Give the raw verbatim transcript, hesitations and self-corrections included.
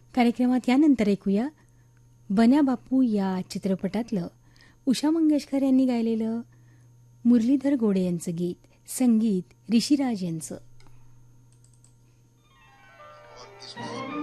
कार्यक्रमात यानंतर ऐकूया बन्या बापू या चित्रपटातलं उषा मंगेशकर यांनी गायलेलं मुरलीधर गोडे यांचं गीत, संगीत ऋषिराज यांचं.